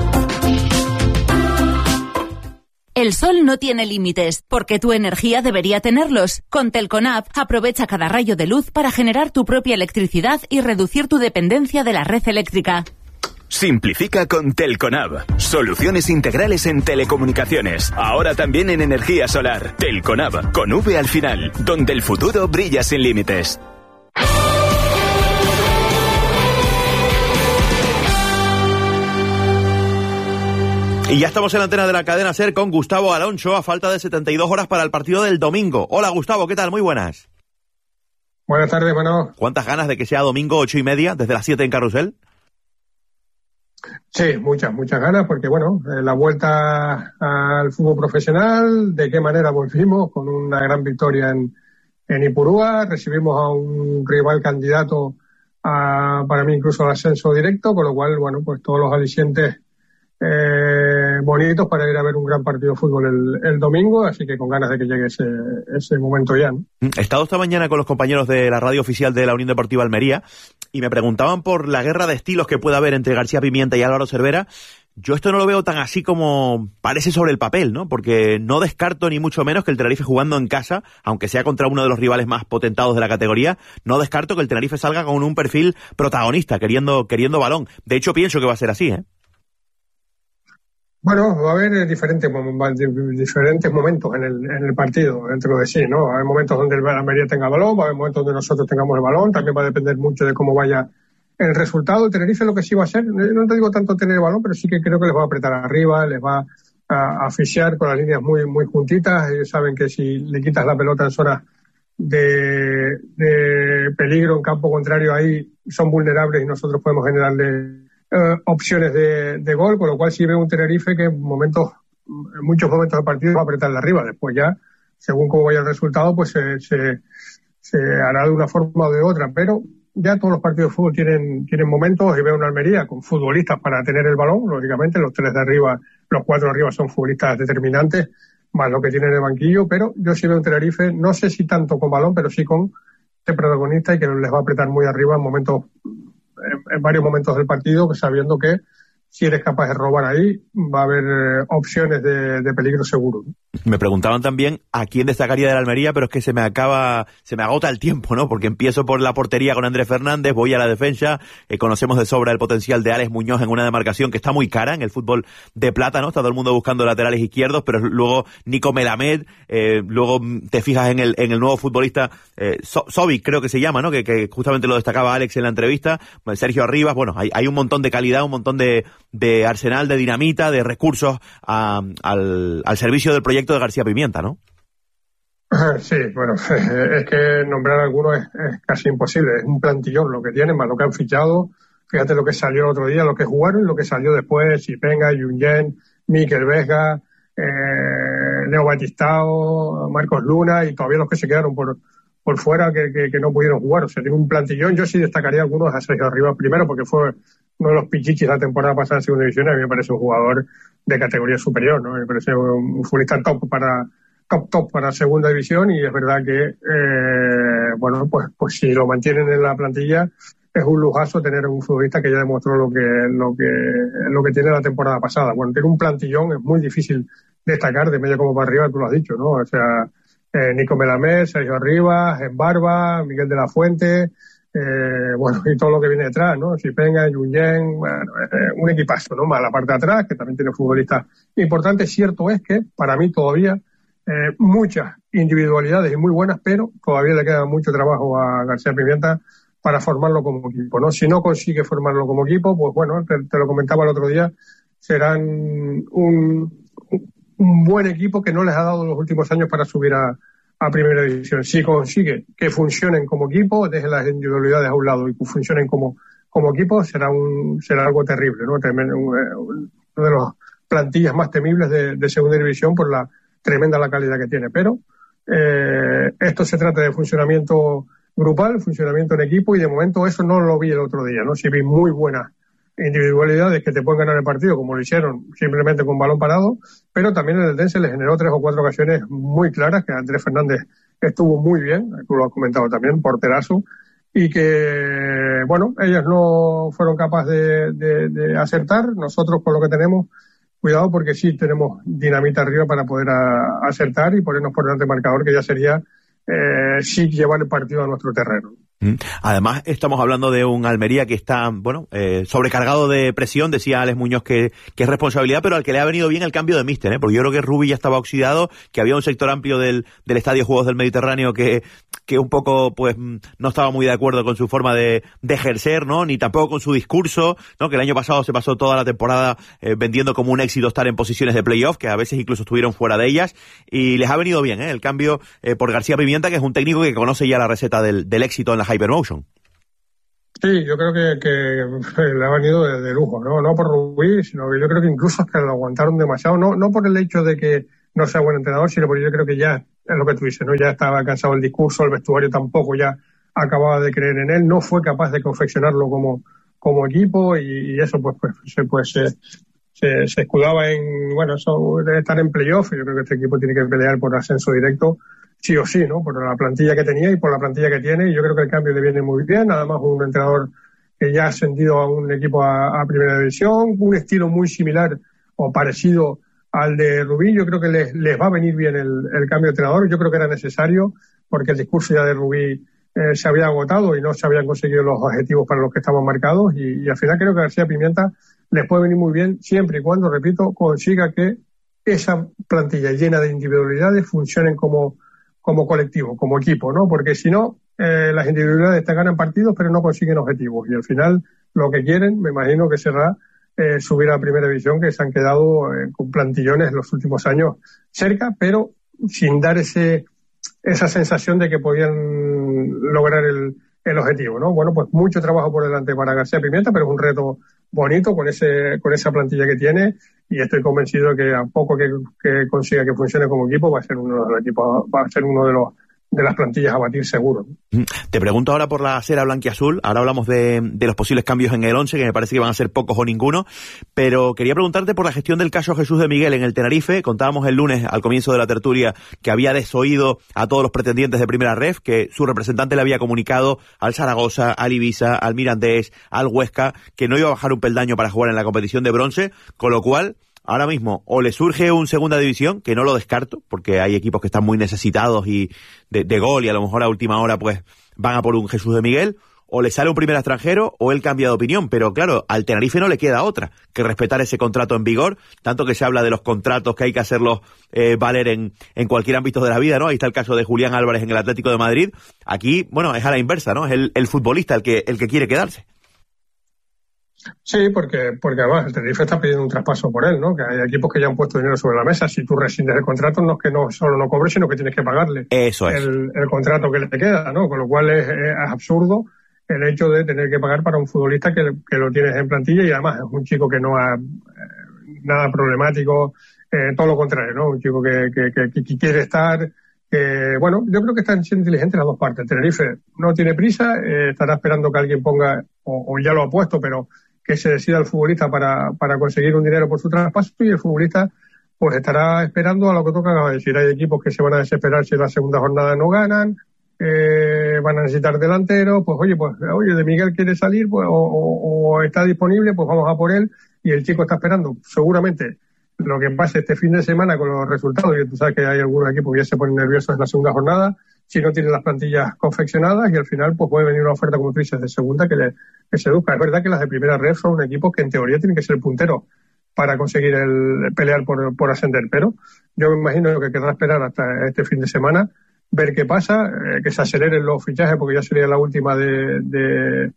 El sol no tiene límites, porque tu energía debería tenerlos. Con Telconab, aprovecha cada rayo de luz para generar tu propia electricidad y reducir tu dependencia de la red eléctrica. Simplifica con Telconab. Soluciones integrales en telecomunicaciones. Ahora también en energía solar. Telconab, con V al final, donde el futuro brilla sin límites. Y ya estamos en la antena de la cadena SER con Gustavo Alonso a falta de setenta y dos horas para el partido del domingo. Hola Gustavo, ¿qué tal? Muy buenas. Buenas tardes, Manolo. ¿Cuántas ganas de que sea domingo ocho y media desde las siete en Carrusel? Sí, muchas, muchas ganas, porque bueno, eh, la vuelta al fútbol profesional, de qué manera volvimos, con una gran victoria en, en Ipurúa, recibimos a un rival candidato a, para mí incluso al ascenso directo, con lo cual, bueno, pues todos los alicientes eh, bonitos para ir a ver un gran partido de fútbol el, el domingo, así que con ganas de que llegue ese, ese momento ya, ¿no? He estado esta mañana con los compañeros de la radio oficial de la Unión Deportiva Almería y me preguntaban por la guerra de estilos que puede haber entre García Pimienta y Álvaro Cervera. Yo esto no lo veo tan así como parece sobre el papel, ¿no? Porque no descarto ni mucho menos que el Tenerife jugando en casa, aunque sea contra uno de los rivales más potentados de la categoría, no descarto que el Tenerife salga con un perfil protagonista, queriendo, queriendo balón. De hecho, pienso que va a ser así, ¿eh? Bueno, va a haber diferentes, diferentes momentos en el, en el partido, dentro de sí, ¿no? Hay momentos donde el Almería tenga balón, va a haber momentos donde nosotros tengamos el balón, también va a depender mucho de cómo vaya el resultado. El Tenerife lo que sí va a hacer, no te digo tanto tener el balón, pero sí que creo que les va a apretar arriba, les va a asfixiar con las líneas muy, muy juntitas. Ellos saben que si le quitas la pelota en zonas de, de peligro en campo contrario, ahí son vulnerables y nosotros podemos generarle Uh, opciones de, de gol, con lo cual sí veo un Tenerife que en momentos, en muchos momentos del partido va a apretar de arriba. Después ya, según cómo vaya el resultado, pues se, se, se hará de una forma o de otra, pero ya todos los partidos de fútbol tienen, tienen momentos, y veo una Almería con futbolistas para tener el balón, lógicamente, los tres de arriba, los cuatro de arriba son futbolistas determinantes, más lo que tienen en el banquillo, pero yo sí veo un Tenerife, no sé si tanto con balón, pero sí con este protagonista y que les va a apretar muy arriba en momentos, en, en varios momentos del partido, sabiendo que si eres capaz de robar ahí, va a haber eh, opciones de, de peligro seguro. Me preguntaban también a quién destacaría de la Almería, pero es que se me acaba, se me agota el tiempo, ¿no? Porque empiezo por la portería con Andrés Fernández, voy a la defensa, eh, conocemos de sobra el potencial de Alex Muñoz en una demarcación que está muy cara en el fútbol de plata, ¿no? Está todo el mundo buscando laterales izquierdos, pero luego Nico Melamed, eh, luego te fijas en el, en el nuevo futbolista, eh, so- Sovic creo que se llama, ¿no? Que, que justamente lo destacaba Alex en la entrevista, Sergio Arribas, bueno, hay, hay un montón de calidad, un montón de, de arsenal, de dinamita, de recursos a, al, al servicio del proyecto de García Pimienta, ¿no? Sí, bueno, es que nombrar algunos es, es casi imposible, es un plantillón lo que tienen, más lo que han fichado. Fíjate lo que salió el otro día, lo que jugaron y lo que salió después, Chipenga, Yunyen, Mikel Vesga, eh, Leo Batistao, Marcos Luna y todavía los que se quedaron por por fuera que, que, que no pudieron jugar. O sea, tiene un plantillón. Yo sí destacaría algunos a Sergio Arribas primero, porque fue uno de los pichichis la temporada pasada en segunda división. A mí me parece un jugador de categoría superior, ¿no? Me parece un futbolista top para top top para segunda división, y es verdad que eh, bueno, pues pues si lo mantienen en la plantilla es un lujazo tener un futbolista que ya demostró lo que lo que lo que tiene la temporada pasada. Bueno, tiene un plantillón, es muy difícil destacar de medio como para arriba, tú lo has dicho, ¿no? O sea, Eh, Nico Melamed, Sergio Arribas, Barba, Miguel de la Fuente, eh, bueno, y todo lo que viene detrás, ¿no? Chipenga, Yunyen, bueno, eh, un equipazo, ¿no? Más la parte de atrás, que también tiene futbolistas importantes. Cierto es que, para mí todavía, eh, muchas individualidades y muy buenas, pero todavía le queda mucho trabajo a García Pimienta para formarlo como equipo, ¿no? Si no consigue formarlo como equipo, pues bueno, te, te lo comentaba el otro día, serán un... un buen equipo que no les ha dado los últimos años para subir a, a primera división. Si consigue que funcionen como equipo, dejen las individualidades a un lado y que funcionen como, como equipo, será un será algo terrible, ¿no? Uno de los plantillas más temibles de, de segunda división por la tremenda la calidad que tiene. Pero eh, esto se trata de funcionamiento grupal, funcionamiento en equipo, y de momento eso no lo vi el otro día, ¿no? Sí vi muy buenas individualidades que te pueden ganar el partido, como lo hicieron simplemente con balón parado, pero también el Eldense le generó tres o cuatro ocasiones muy claras, que Andrés Fernández estuvo muy bien, tú lo has comentado también, porterazo, y que, bueno, ellos no fueron capaces de, de, de acertar. Nosotros, con lo que tenemos, cuidado, porque sí tenemos dinamita arriba para poder a, acertar y ponernos por delante del marcador, que ya sería eh, sí llevar el partido a nuestro terreno. Además, estamos hablando de un Almería que está, bueno, eh, sobrecargado de presión. Decía Alex Muñoz que, que es responsabilidad, pero al que le ha venido bien el cambio de míster, ¿eh? Porque yo creo que Rubi ya estaba oxidado, que había un sector amplio del, del Estadio Juegos del Mediterráneo que, que un poco, pues, no estaba muy de acuerdo con su forma de, de ejercer, ¿no? Ni tampoco con su discurso, ¿no? Que el año pasado se pasó toda la temporada eh, vendiendo como un éxito estar en posiciones de playoff, que a veces incluso estuvieron fuera de ellas, y les ha venido bien, ¿eh? El cambio eh, por García Pimienta, que es un técnico que conoce ya la receta del, del éxito en la Hypermotion. Sí, yo creo que, que le ha venido de, de lujo, ¿no? No por Rubí, sino que yo creo que incluso es que lo aguantaron demasiado, no, no por el hecho de que no sea buen entrenador, sino porque yo creo que ya, es lo que tú dices, ¿no? Ya estaba cansado el discurso, el vestuario tampoco ya acababa de creer en él, no fue capaz de confeccionarlo como, como equipo, y, y eso pues, pues, se, pues se, se, se escudaba en, bueno, eso de estar en playoff. Yo creo que este equipo tiene que pelear por ascenso directo, sí o sí, ¿no? Por la plantilla que tenía y por la plantilla que tiene, y yo creo que el cambio le viene muy bien. Además, un entrenador que ya ha ascendido a un equipo a, a primera división, un estilo muy similar o parecido al de Rubí. Yo creo que les, les va a venir bien el, el cambio de entrenador. Yo creo que era necesario, porque el discurso ya de Rubí eh, se había agotado y no se habían conseguido los objetivos para los que estaban marcados, y, y al final creo que García Pimienta les puede venir muy bien siempre y cuando, repito, consiga que esa plantilla llena de individualidades funcionen como como colectivo, como equipo, ¿no? Porque si no, eh, las individualidades te ganan partidos, pero no consiguen objetivos. Y al final, lo que quieren, me imagino que será eh, subir a la primera división, que se han quedado eh, con plantillones los últimos años cerca, pero sin dar ese esa sensación de que podían lograr el, el objetivo, ¿no? Bueno, pues mucho trabajo por delante para García Pimienta, pero es un reto bonito con ese con esa plantilla que tiene, y estoy convencido de que a poco que, que consiga que funcione como equipo, va a ser uno de los equipos, va a ser uno de los de las plantillas a batir seguro. Te pregunto ahora por la cera blanquiazul. Ahora hablamos de, de los posibles cambios en el once, que me parece que van a ser pocos o ninguno, pero quería preguntarte por la gestión del caso Jesús de Miguel en el Tenerife. Contábamos el lunes al comienzo de la tertulia que había desoído a todos los pretendientes de primera ref, que su representante le había comunicado al Zaragoza, al Ibiza, al Mirandés, al Huesca, que no iba a bajar un peldaño para jugar en la competición de bronce, con lo cual ahora mismo o le surge un segunda división, que no lo descarto, porque hay equipos que están muy necesitados y de, de gol, y a lo mejor a última hora pues van a por un Jesús de Miguel, o le sale un primer extranjero o él cambia de opinión. Pero claro, al Tenerife no le queda otra que respetar ese contrato en vigor, tanto que se habla de los contratos que hay que hacerlos eh, valer en, en cualquier ámbito de la vida, ¿no? Ahí está el caso de Julián Álvarez en el Atlético de Madrid. Aquí, bueno, es a la inversa, ¿no? Es el, el futbolista el que, el que quiere quedarse. Sí, porque porque además el Tenerife está pidiendo un traspaso por él, ¿no? Que hay equipos que ya han puesto dinero sobre la mesa. Si tú rescindes el contrato, no es que no solo no cobres, sino que tienes que pagarle Eso es. el, el contrato que le queda, ¿no? Con lo cual es, es absurdo el hecho de tener que pagar para un futbolista que, que lo tienes en plantilla, y además es un chico que no ha eh, nada problemático, eh, todo lo contrario, ¿no? Un chico que, que, que, que quiere estar, que, bueno, yo creo que están siendo inteligentes las dos partes. El Tenerife no tiene prisa, eh, estará esperando que alguien ponga, o, o ya lo ha puesto, pero que se decida el futbolista para, para conseguir un dinero por su traspaso, y el futbolista pues estará esperando a lo que toca. Es decir, hay equipos que se van a desesperar si en la segunda jornada no ganan, eh, van a necesitar delantero, pues oye, pues oye, de Miguel quiere salir, pues o, o, o está disponible, pues vamos a por él, y el chico está esperando. Seguramente lo que pase este fin de semana con los resultados, y tú sabes que hay algunos equipos que ya se ponen nerviosos en la segunda jornada si no tienen las plantillas confeccionadas, y al final pues puede venir una oferta, como tú dices, de segunda que, le, que se educa. Es verdad que las de primera red son equipos que en teoría tienen que ser punteros para conseguir el pelear por, por ascender, pero yo me imagino que querrá esperar hasta este fin de semana, ver qué pasa, eh, que se aceleren los fichajes, porque ya sería la última de, de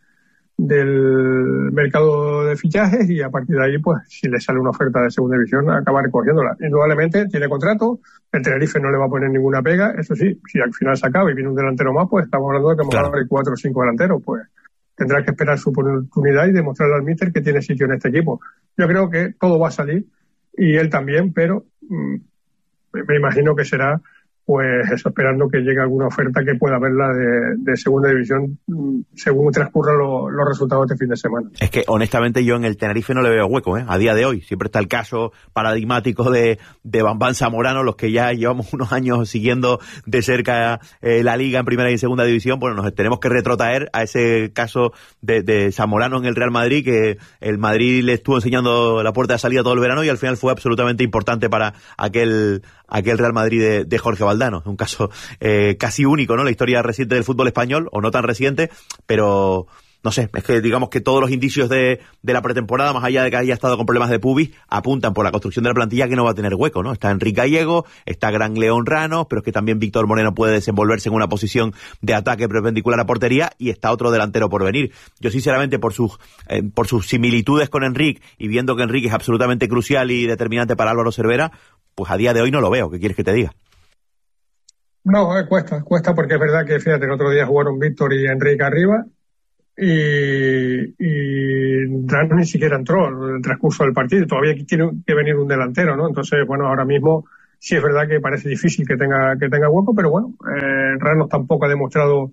del mercado de fichajes, y a partir de ahí, pues, si le sale una oferta de segunda división, acabar recogiéndola. Indudablemente tiene contrato, el Tenerife no le va a poner ninguna pega, eso sí, si al final se acaba y viene un delantero más, pues estamos hablando de que claro, hay cuatro o cinco delanteros, pues tendrá que esperar su oportunidad y demostrarle al míster que tiene sitio en este equipo. Yo creo que todo va a salir, y él también, pero mmm, me imagino que será pues eso, esperando que llegue alguna oferta que pueda verla de, de segunda división según transcurran lo, los resultados de este fin de semana. Es que honestamente yo en el Tenerife no le veo hueco, ¿eh? A día de hoy. Siempre está el caso paradigmático de, de Bambán Zamorano, los que ya llevamos unos años siguiendo de cerca eh, la liga en primera y en segunda división. Bueno, nos tenemos que retrotraer a ese caso de, de Zamorano en el Real Madrid, que el Madrid le estuvo enseñando la puerta de salida todo el verano y al final fue absolutamente importante para aquel aquel Real Madrid de, de Jorge Valdano. Un caso eh, casi único, ¿no? La historia reciente del fútbol español, o no tan reciente, pero no sé, es que digamos que todos los indicios de, de la pretemporada, más allá de que haya estado con problemas de pubis, apuntan por la construcción de la plantilla que no va a tener hueco, ¿no? Está Enrique Gallego, está Gran León Ramos, pero es que también Víctor Moreno puede desenvolverse en una posición de ataque perpendicular a portería, y está otro delantero por venir. Yo sinceramente, por sus eh, por sus similitudes con Enrique, y viendo que Enrique es absolutamente crucial y determinante para Álvaro Cervera, pues a día de hoy no lo veo. ¿Qué quieres que te diga? No, eh, cuesta, cuesta porque es verdad que, fíjate, el otro día jugaron Víctor y Enrique arriba, y, y Ramos ni siquiera entró en el transcurso del partido. Todavía tiene que venir un delantero, ¿no? Entonces, bueno, ahora mismo sí es verdad que parece difícil que tenga que tenga hueco, pero bueno, eh, Ramos tampoco ha demostrado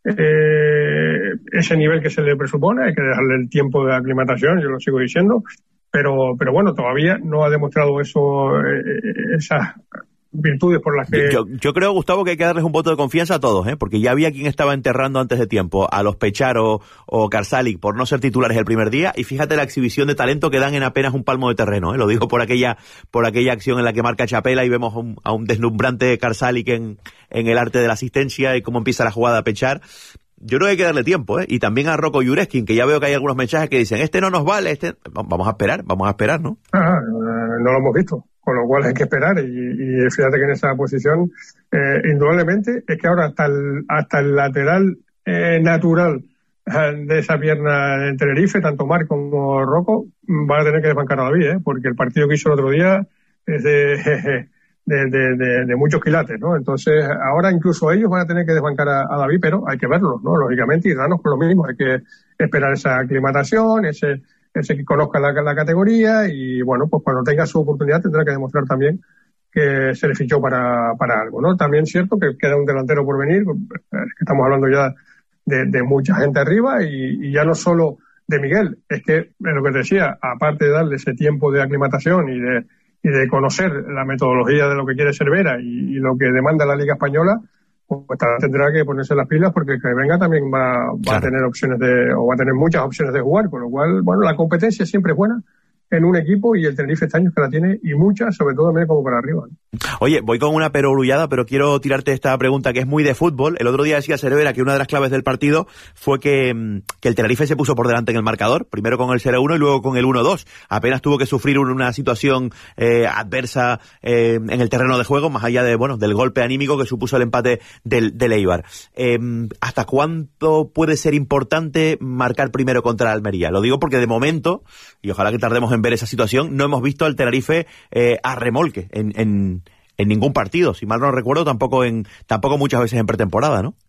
eh, ese nivel que se le presupone. Hay que darle el tiempo de aclimatación, yo lo sigo diciendo, pero pero bueno, todavía no ha demostrado eso, eh, esas virtudes por las que... Yo, yo creo, Gustavo, que hay que darles un voto de confianza a todos, ¿eh? Porque ya había quien estaba enterrando antes de tiempo a los Pecharo o Karsalik por no ser titulares el primer día, y fíjate la exhibición de talento que dan en apenas un palmo de terreno, ¿eh? Lo digo por aquella por aquella acción en la que marca Chapela y vemos a un, a un deslumbrante Karsalik en, en el arte de la asistencia y cómo empieza la jugada a Pechar. Yo creo que hay que darle tiempo, ¿eh? Y también a Rocco Jureskin, que ya veo que hay algunos mensajes que dicen, este no nos vale, este... Vamos a esperar, vamos a esperar, ¿no? Ah, no lo hemos visto, con lo cual hay que esperar, y, y fíjate que en esa posición, eh, indudablemente, es que ahora hasta el, hasta el lateral eh, natural de esa pierna de Tenerife, tanto Marc como Rocco, van a tener que desbancar a David, ¿eh? Porque el partido que hizo el otro día es de... Jeje, De, de, de, de muchos quilates, ¿no? Entonces, ahora incluso ellos van a tener que desbancar a, a David, pero hay que verlo, ¿no? Lógicamente, y Ranos con lo mismo, hay que esperar esa aclimatación, ese, ese que conozca la, la categoría, y bueno, pues cuando tenga su oportunidad tendrá que demostrar también que se le fichó para, para algo, ¿no? También es cierto que queda un delantero por venir, es que estamos hablando ya de, de mucha gente arriba, y, y ya no solo de Miguel, es que, es lo que te decía, aparte de darle ese tiempo de aclimatación y de y de conocer la metodología de lo que quiere Cervera y, y lo que demanda la Liga Española, pues tendrá que ponerse las pilas, porque el que venga también va, va claro. a tener opciones de, o va a tener muchas opciones de jugar, con lo cual, bueno, la competencia siempre es buena en un equipo, y el Tenerife este año que la tiene, y muchas, sobre todo también como para arriba. Oye, voy con una perogrullada, pero quiero tirarte esta pregunta que es muy de fútbol. El otro día decía Cervera que una de las claves del partido fue que, que el Tenerife se puso por delante en el marcador, primero con el cero uno y luego con el uno dos. Apenas tuvo que sufrir una situación eh, adversa eh, en el terreno de juego, más allá de bueno del golpe anímico que supuso el empate del, del Eibar. Eh, ¿Hasta cuánto puede ser importante marcar primero contra Almería? Lo digo porque de momento, y ojalá que tardemos en ver esa situación, no hemos visto al Tenerife eh, a remolque en, en, en ningún partido, si mal no recuerdo, tampoco en tampoco muchas veces en pretemporada, ¿no?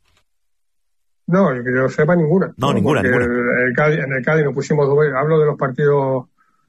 No, que yo sepa ninguna. No, no ninguna, ninguna. El, el Cádiz, en el Cádiz nos pusimos dos veces, hablo de los partidos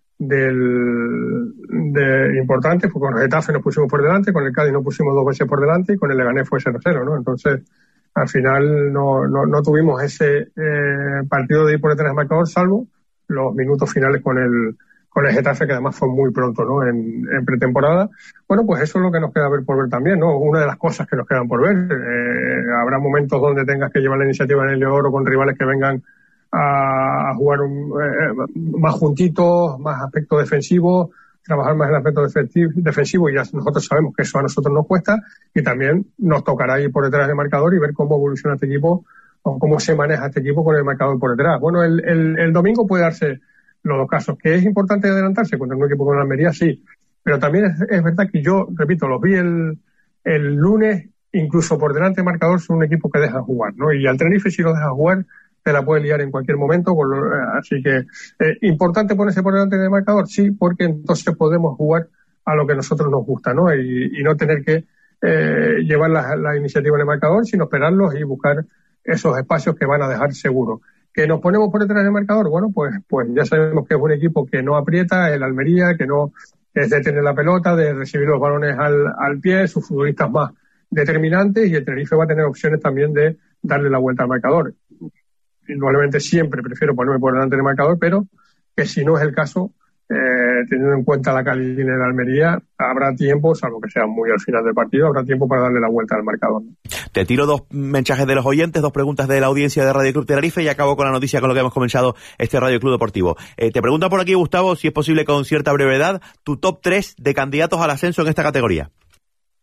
del de importantes, pues con el Getafe nos pusimos por delante, con el Cádiz nos pusimos dos veces por delante, y con el Leganés fue cero cero, ¿no? Entonces, al final no, no, no tuvimos ese eh, partido de ir por detrás del marcador, salvo los minutos finales con el con el Getafe, que además fue muy pronto, ¿no? En, en pretemporada. Bueno, pues eso es lo que nos queda ver por ver también, ¿no? Una de las cosas que nos quedan por ver. Eh, habrá momentos donde tengas que llevar la iniciativa en el oro con rivales que vengan a, a jugar un, eh, más juntitos, más aspecto defensivo, trabajar más en el aspecto defensivo, y ya nosotros sabemos que eso a nosotros nos cuesta, y también nos tocará ir por detrás del marcador y ver cómo evoluciona este equipo, o cómo se maneja este equipo con el marcador por detrás. Bueno, el, el, el domingo puede darse los dos casos. ¿Que es importante adelantarse contra un equipo como la Almería? Sí. Pero también es, es verdad que yo, repito, los vi el, el lunes, incluso por delante del marcador, son un equipo que deja jugar, ¿no? Y al Tenerife, si lo deja jugar, te la puede liar en cualquier momento. Con lo, así que, eh, ¿importante ponerse por delante del marcador? Sí, porque entonces podemos jugar a lo que a nosotros nos gusta, ¿no? Y, y no tener que eh, llevar la, la iniciativa en el marcador, sino esperarlos y buscar esos espacios que van a dejar seguros. ¿Que nos ponemos por detrás del marcador? Bueno, pues pues ya sabemos que es un equipo que no aprieta, el Almería, que no es de tener la pelota, de recibir los balones al, al pie, sus futbolistas más determinantes, y el Tenerife va a tener opciones también de darle la vuelta al marcador. Indudablemente siempre prefiero ponerme por delante del marcador, pero que si no es el caso, eh, teniendo en cuenta la calidad de la Almería, habrá tiempo, salvo que sea muy al final del partido, habrá tiempo para darle la vuelta al marcador. Te tiro dos mensajes de los oyentes, dos preguntas de la audiencia de Radio Club Tenerife, y acabo con la noticia con lo que hemos comenzado este Radio Club Deportivo. Eh, te pregunta por aquí, Gustavo, si es posible con cierta brevedad, tu top tres de candidatos al ascenso en esta categoría.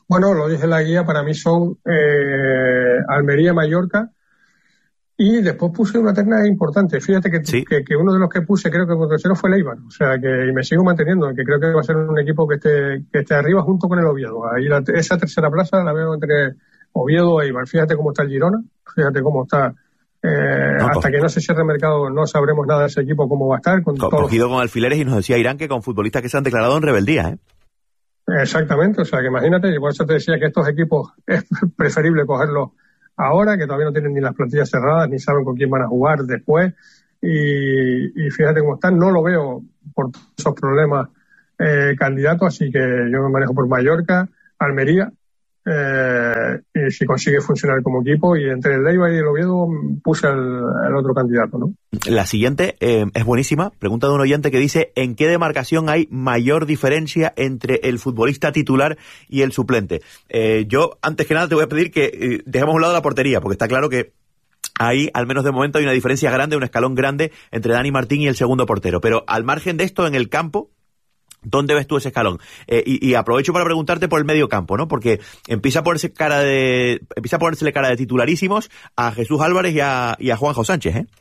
Bueno, lo dije en la guía, para mí son eh, Almería, Mallorca, y después puse una terna importante. Fíjate que, ¿sí? que, que uno de los que puse, creo que el tercero fue el Eibar, o sea que y me sigo manteniendo, que creo que va a ser un equipo que esté que esté arriba junto con el Oviedo. Ahí la, esa tercera plaza la veo entre Oviedo e Eibar. Fíjate cómo está el Girona, fíjate cómo está. Eh, no, hasta que no se cierre el mercado no sabremos nada de ese equipo, cómo va a estar. Con co- todos... Cogido con alfileres, y nos decía Irán que con futbolistas que se han declarado en rebeldía, ¿eh? Exactamente, o sea que imagínate, y por eso te decía que estos equipos es preferible cogerlos ahora, que todavía no tienen ni las plantillas cerradas, ni saben con quién van a jugar después, y, y fíjate cómo están. No lo veo por todos esos problemas eh, candidatos, así que yo me manejo por Mallorca, Almería, eh, y si consigue funcionar como equipo, y entre el Eibar y el Oviedo puse el, el otro candidato, ¿no? La siguiente eh, es buenísima. Pregunta de un oyente que dice: ¿en qué demarcación hay mayor diferencia entre el futbolista titular y el suplente? Eh, yo, antes que nada, te voy a pedir que eh, dejemos a un lado la portería, porque está claro que ahí, al menos de momento, hay una diferencia grande, un escalón grande entre Dani Martín y el segundo portero. Pero al margen de esto, en el campo, ¿dónde ves tú ese escalón? Eh, y, y aprovecho para preguntarte por el medio campo, ¿no? Porque empieza a ponerse cara de, empieza a ponérsele cara de titularísimos a Jesús Álvarez y a, y a Juanjo Sánchez, ¿eh?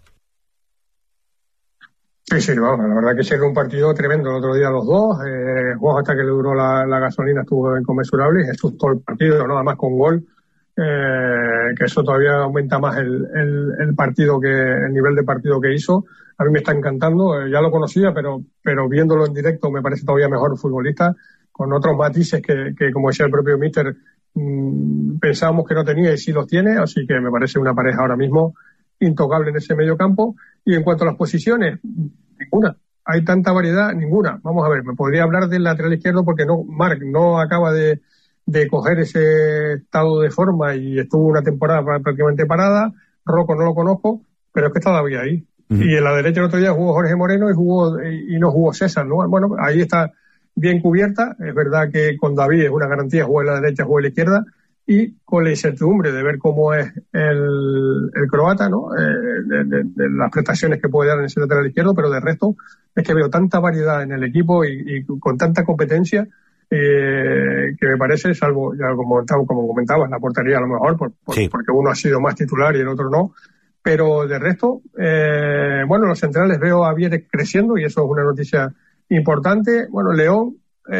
Sí, sí, vamos, la verdad que se dio un partido tremendo el otro día los dos. Eh, Juanjo, hasta que le duró la, la gasolina, estuvo inconmensurable, y Jesús todo el partido, ¿no? Además con gol, eh, que eso todavía aumenta más el, el, el partido, que el nivel de partido que hizo. A mí me está encantando, eh, ya lo conocía, pero pero viéndolo en directo me parece todavía mejor futbolista, con otros matices que, que como decía el propio míster, mmm, pensábamos que no tenía y sí los tiene, así que me parece una pareja ahora mismo intocable en ese medio campo. Y en cuanto a las posiciones, ninguna. Hay tanta variedad, ninguna. Vamos a ver, me podría hablar del lateral izquierdo porque no, Marc no acaba de, de coger ese estado de forma y estuvo una temporada prácticamente parada. Rocco no lo conozco, pero es que está todavía ahí. Uh-huh. Y en la derecha el otro día jugó Jorge Moreno y jugó y, y no jugó César, ¿no? Bueno, ahí está bien cubierta. Es verdad que con David es una garantía, juega en la derecha, juega en la izquierda, y con la incertidumbre de ver cómo es el, el croata, ¿no? Eh, de, de, de las prestaciones que puede dar en ese lateral izquierdo, pero de resto es que veo tanta variedad en el equipo y, y con tanta competencia, eh, que me parece, salvo, ya como, como comentabas, la portería a lo mejor, por, por, sí. porque uno ha sido más titular y el otro no, pero de resto, eh, bueno, los centrales veo a Vieres creciendo y eso es una noticia importante. Bueno, León,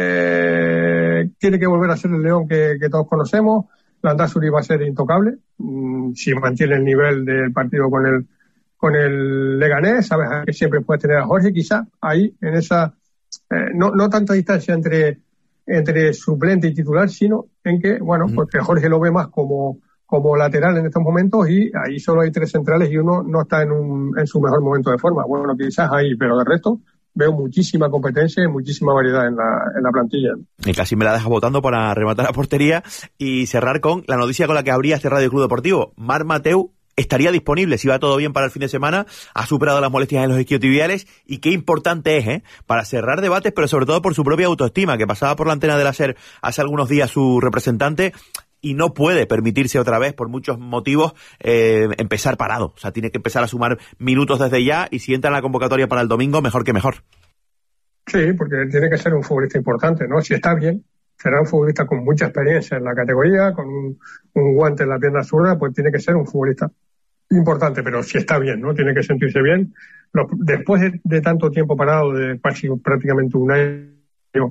eh, tiene que volver a ser el León que, que todos conocemos. Landázuri va a ser intocable, mmm, si mantiene el nivel del partido con el con el Leganés. Sabes que siempre puedes tener a Jorge, quizá ahí en esa eh, no no tanta distancia entre entre suplente y titular, sino en que, bueno, mm. porque Jorge lo ve más como como lateral en estos momentos, y ahí solo hay tres centrales y uno no está en un en su mejor momento de forma. Bueno, quizás ahí, pero de resto veo muchísima competencia y muchísima variedad en la, en la plantilla. Y casi me la dejas votando para rematar la portería y cerrar con la noticia con la que abría este Radio Club Deportivo. Marc Mateu estaría disponible si va todo bien para el fin de semana, ha superado las molestias en los isquiotibiales, y qué importante es, ¿eh? Para cerrar debates, pero sobre todo por su propia autoestima, que pasaba por la antena de la SER hace algunos días su representante, y no puede permitirse otra vez, por muchos motivos, eh, empezar parado. O sea, tiene que empezar a sumar minutos desde ya, y si entra en la convocatoria para el domingo, mejor que mejor. Sí, porque tiene que ser un futbolista importante, ¿no? Si está bien, será un futbolista con mucha experiencia en la categoría, con un, un guante en la pierna zurda, pues tiene que ser un futbolista importante, pero si está bien, ¿no? Tiene que sentirse bien. Los, después de, de tanto tiempo parado, de prácticamente un año,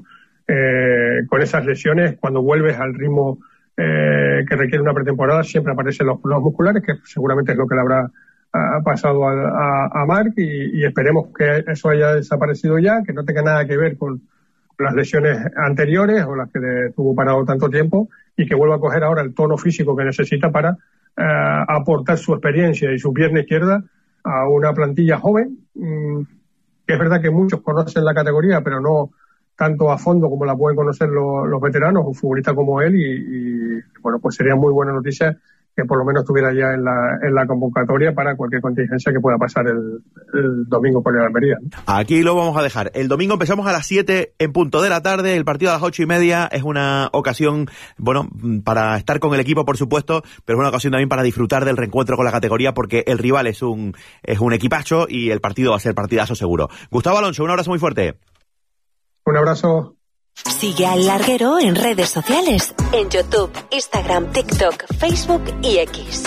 eh, con esas lesiones, cuando vuelves al ritmo Eh, que requiere una pretemporada, siempre aparecen los problemas musculares, que seguramente es lo que le habrá a, pasado a, a, a Marc, y, y esperemos que eso haya desaparecido ya, que no tenga nada que ver con las lesiones anteriores o las que le tuvo parado tanto tiempo, y que vuelva a coger ahora el tono físico que necesita para eh, aportar su experiencia y su pierna izquierda a una plantilla joven, mmm, que es verdad que muchos conocen la categoría, pero no tanto a fondo como la pueden conocer los, los veteranos, un futbolista como él, y, y bueno, pues sería muy buena noticia que por lo menos estuviera ya en la, en la convocatoria para cualquier contingencia que pueda pasar el, el domingo por el Almería. Aquí lo vamos a dejar. El domingo empezamos a las siete en punto de la tarde, el partido a las ocho y media es una ocasión, bueno, para estar con el equipo, por supuesto, pero es una ocasión también para disfrutar del reencuentro con la categoría, porque el rival es un, es un equipacho y el partido va a ser partidazo seguro. Gustavo Alonso, un abrazo muy fuerte. Un abrazo. Sigue al Larguero en redes sociales, en YouTube, Instagram, TikTok, Facebook y X.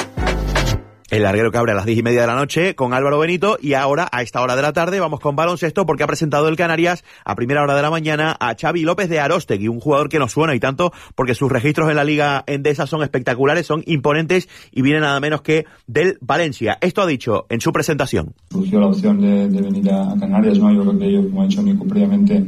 El Larguero que abre a las diez y media de la noche con Álvaro Benito, y ahora, a esta hora de la tarde, vamos con baloncesto porque ha presentado el Canarias a primera hora de la mañana a Xavi López de Aróstegui, un jugador que nos suena y tanto porque sus registros en la Liga Endesa son espectaculares, son imponentes y viene nada menos que del Valencia. Esto ha dicho en su presentación. Surgió la opción de, de venir a Canarias, ¿no? Yo creo que ellos, como ha dicho Nico previamente,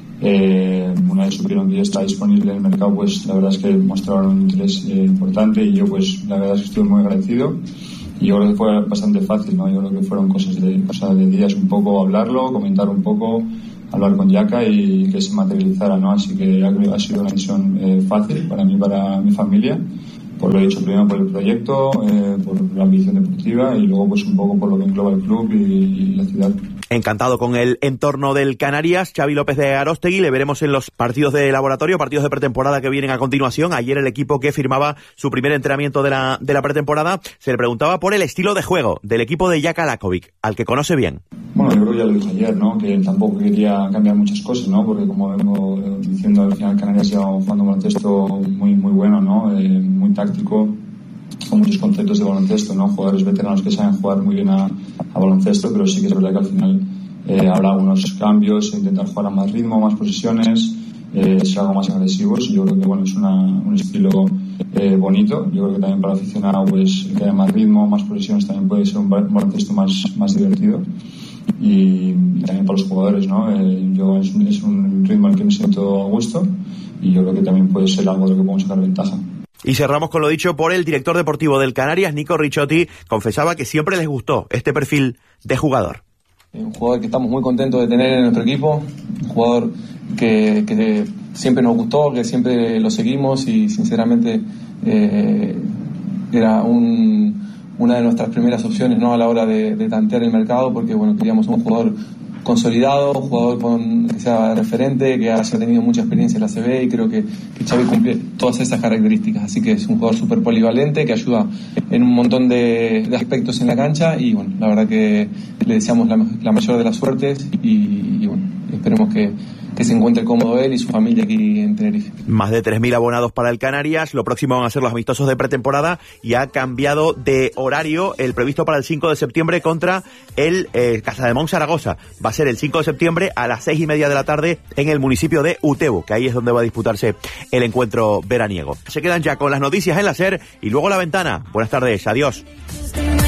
Eh, una vez supieron que ya está disponible en el mercado, pues la verdad es que mostraron un interés eh, importante, y yo pues la verdad es que estuve muy agradecido, y yo creo que fue bastante fácil, ¿no? Yo creo que fueron cosas de, o sea, de días, un poco hablarlo, comentar un poco, hablar con Yaka y que se materializara, ¿no? Así que ha, ha sido una decisión eh, fácil para mí, para mi familia, por lo dicho, primero por el proyecto, eh, por la ambición deportiva, y luego pues un poco por lo que engloba el club y, y la ciudad. Encantado con el entorno del Canarias, Xavi López de Aróstegui. Le veremos en los partidos de laboratorio, partidos de pretemporada que vienen a continuación. Ayer el equipo que firmaba su primer entrenamiento de la, de la pretemporada se le preguntaba por el estilo de juego del equipo de Jaka Lakovic, al que conoce bien. Bueno, yo creo que ya lo dije ayer, ¿no? Que tampoco quería cambiar muchas cosas, ¿no? Porque como vengo diciendo, al final Canarias lleva jugando un baloncesto muy, muy bueno, ¿no? Eh, muy táctico, con muchos conceptos de baloncesto, ¿no? Jugadores veteranos que saben jugar muy bien a, a baloncesto, pero sí que es verdad que al final eh, habrá algunos cambios, intentar jugar a más ritmo, más posiciones, eh, ser algo más agresivos. Yo creo que bueno, es una, un estilo eh, bonito. Yo creo que también para el aficionado, pues que haya más ritmo, más posiciones, también puede ser un baloncesto más, más divertido. Y, y también para los jugadores, ¿no? Eh, yo es, es un ritmo al que me siento a gusto, y yo creo que también puede ser algo de lo que podemos sacar ventaja. Y cerramos con lo dicho por el director deportivo del Canarias, Nico Ricciotti. Confesaba que siempre les gustó este perfil de jugador. Un jugador que estamos muy contentos de tener en nuestro equipo, un jugador que, que siempre nos gustó, que siempre lo seguimos, y sinceramente eh, era un, una de nuestras primeras opciones, ¿no? A la hora de, de tantear el mercado, porque bueno, queríamos un jugador consolidado, un jugador con, que sea referente, que haya tenido mucha experiencia en la C B, y creo que, que Xavi cumple todas esas características. Así que es un jugador súper polivalente, que ayuda en un montón de, de aspectos en la cancha, y bueno, la verdad que le deseamos la, la mayor de las suertes, y, y bueno, esperemos que, que se encuentre cómodo él y su familia aquí en Tenerife. Más de tres mil abonados para el Canarias. Lo próximo van a ser los amistosos de pretemporada, y ha cambiado de horario el previsto para el cinco de septiembre contra el eh, Casademont Zaragoza. Va a ser el cinco de septiembre a las seis y media de la tarde en el municipio de Utebo, que ahí es donde va a disputarse el encuentro veraniego. Se quedan ya con las noticias en la SER y luego La Ventana. Buenas tardes, adiós.